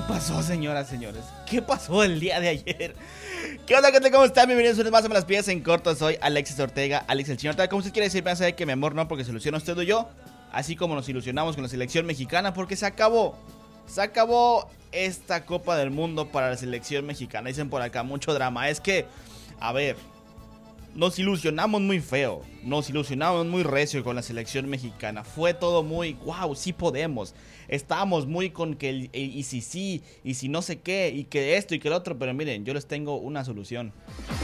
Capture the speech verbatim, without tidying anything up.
pasó, señoras, señores? ¿Qué pasó el día de ayer? ¿Qué onda, gente? ¿Cómo están? Bienvenidos una vez más a Me las pides en corto. Soy Alexis Ortega, Alex el Chino Ortega. ¿Cómo usted quiere decir? Me hace que mi amor no, porque se ilusiona usted o yo. Así como nos ilusionamos con la selección mexicana, porque se acabó. Se acabó esta Copa del Mundo para la selección mexicana. Dicen por acá, mucho drama. Es que, a ver, nos ilusionamos muy feo. Nos ilusionamos muy recio con la selección mexicana. Fue todo muy, wow, sí podemos. Estábamos muy con que, el, el, y si sí, y si no sé qué, y que esto y que el otro. Pero miren, yo les tengo una solución.